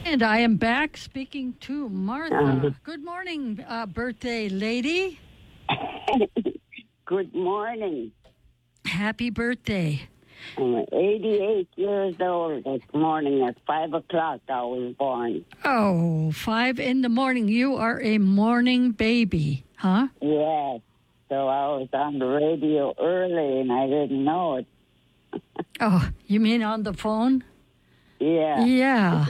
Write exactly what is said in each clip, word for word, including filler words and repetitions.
And I am back speaking to Martha. Uh-huh. Good morning, uh, birthday lady. Good morning. Happy birthday. I'm eighty-eight years old this morning at five o'clock I was born. Oh, five in the morning. You are a morning baby, huh? Yes. So I was on the radio early and I didn't know it. Oh, you mean on the phone? Yeah. Yeah.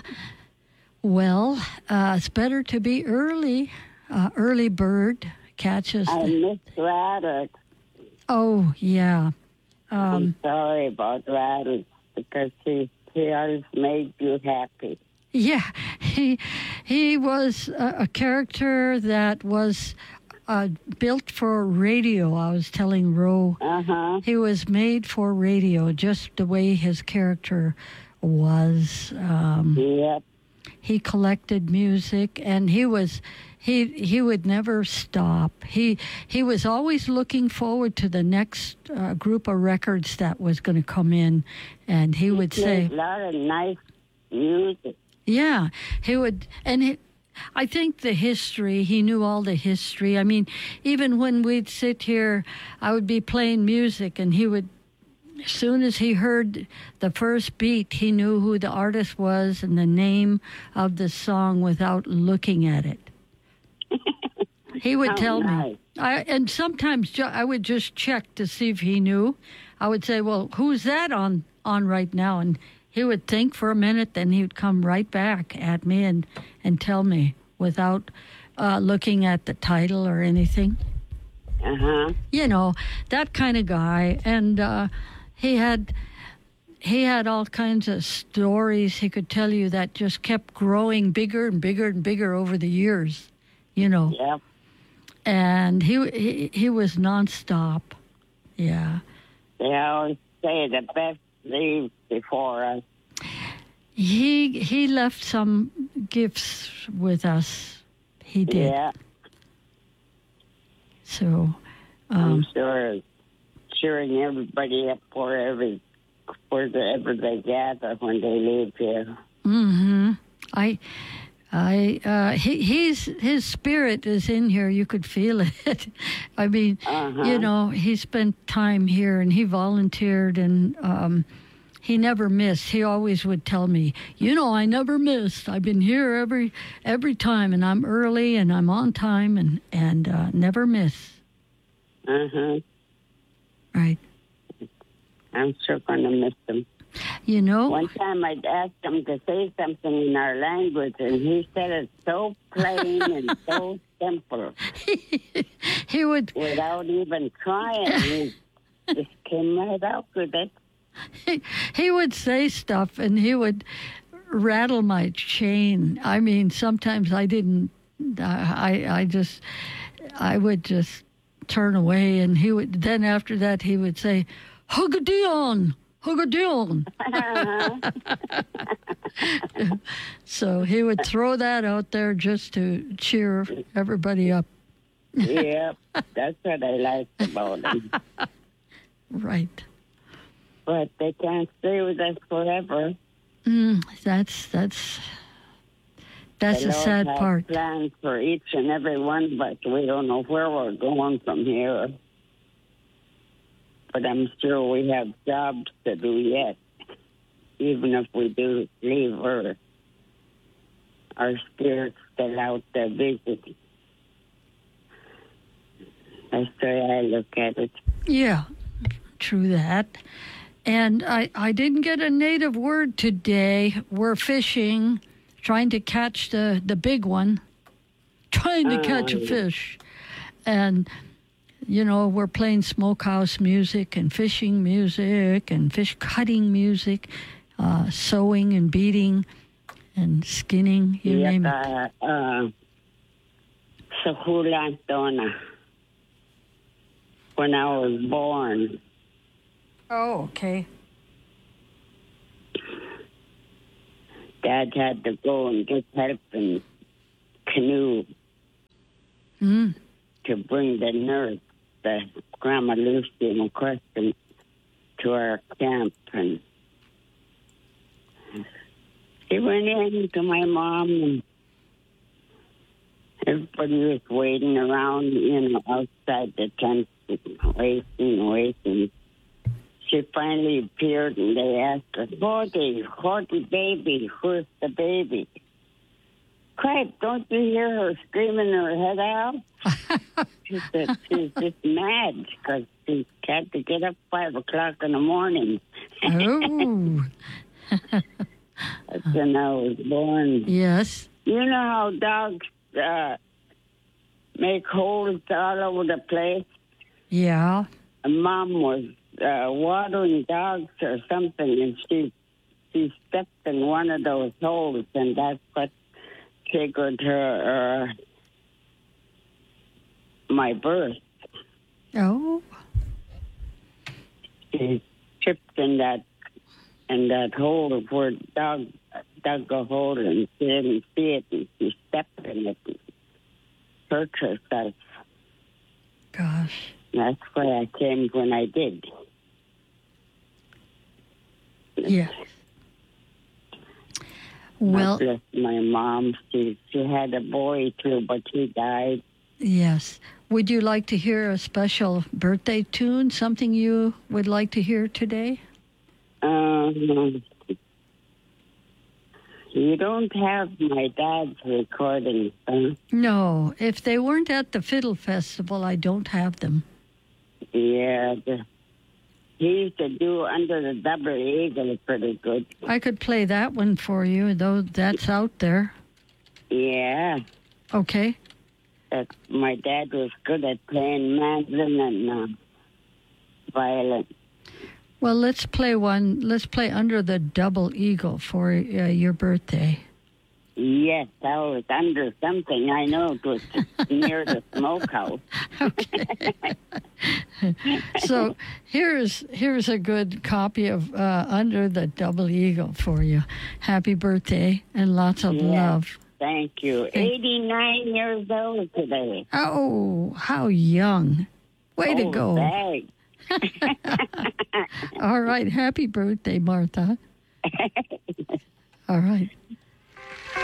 Well, uh, it's better to be early. Uh, early bird catches. I The, miss Radix. oh, yeah. Um, I'm sorry about Radix because he, he always made you happy. Yeah, he he was a, a character that was uh, built for radio. I was telling Ro, Uh-huh. he was made for radio, just the way his character was. Um, Yep. he collected music, and he was he he would never stop. He he was always looking forward to the next uh, group of records that was going to come in, and he, He would say, played a lot of nice music. yeah, he would, and it, I think the history, he knew all the history. I mean, even when we'd sit here, I would be playing music, and he would, as soon as he heard the first beat, he knew who the artist was and the name of the song without looking at it. He would How tell nice. me. I, and sometimes ju- I would just check to see if he knew. I would say, well, who's that on, on right now? And he would think for a minute, then he would come right back at me and, and tell me without uh, looking at the title or anything. Uh-huh. You know, that kind of guy. And uh, he had he had all kinds of stories he could tell you that just kept growing bigger and bigger and bigger over the years, you know. Yep. And he he, he was nonstop. Yeah. They always say the best leaves before us. He he left some gifts with us. He did. Yeah. So, I'm um, sure cheering everybody up wherever, wherever they gather when they leave here. mm-hmm. I, I, uh, he, he's his spirit is in here. You could feel it. I mean, Uh-huh. you know, he spent time here and he volunteered and um, he never missed. He always would tell me, you know, I never missed. I've been here every every time, and I'm early and I'm on time and and uh, never miss. Uh-huh. Right. I'm sure going to miss them. You know. One time I'd asked him to say something in our language, and he said it so plain and so simple. He would. Without even trying, he just came right out with it. He, he would say stuff and he would rattle my chain. I mean, sometimes I didn't, I, I just, I would just turn away and he would, then after that he would say, Hugadion, Hugadion. So he would throw that out there just to cheer everybody up. Yep, that's what I liked about him. Right. But they can't stay with us forever. Mm, that's that's that's The the Lord sad has part. plans for each and every one, but we don't know where we're going from here. But I'm sure we have jobs to do yet, even if we do leave Earth. Our spirit's still out there visiting. That's the way I look at it. Yeah, true that. And I, I didn't get a native word today. We're fishing, trying to catch the, the big one, trying to catch a fish. And, you know, we're playing smokehouse music and fishing music and fish cutting music, uh, sewing and beating and skinning, you Yep, name it. uh, uh, sa Hula Donna. When I was born, Oh, okay. Dad had to go and get help in canoe Mm. to bring the nurse, the Grandma Lucy McCreston, to our camp. And She went in to my mom, and everybody was waiting around, you know, outside the tent, waiting, waiting. She finally appeared, and they asked her, Forty, Forty baby, who's the baby? Crap, don't you hear her screaming her head out? She said she's just mad because she had to get up five o'clock in the morning. Oh. That's when I was born. Yes. You know how dogs uh, make holes all over the place? Yeah. And Mom was uh, watering dogs or something, and she she stepped in one of those holes, and that's what triggered her uh, my birth. Oh. She tripped in that in that hole where dog dug a hole, and she didn't see it, and she stepped in it and hurt herself. Gosh. That's why I came when I did. Yes. Well, God bless my mom. She she had a boy too, but he died. yes. Would you like to hear a special birthday tune? Something you would like to hear today? Um, you don't have my dad's recordings, huh? No. If they weren't at the Fiddle Festival, I don't have them. Yeah, the, he used to do Under the Double Eagle pretty good. I could play that one for you, though that's out there. Yeah, Okay. that my dad was good at playing mandolin and uh, violin. Well, let's play one. Let's play Under the Double Eagle for uh, your birthday. Yes, I was under something. I know it was near the smokehouse. Okay. So here's here's a good copy of uh, Under the Double Eagle for you. Happy birthday and lots of Yes. love. Thank you. eighty-nine years old today. Oh, how young. Way to Oh, go. thanks. All right. Happy birthday, Martha. All right.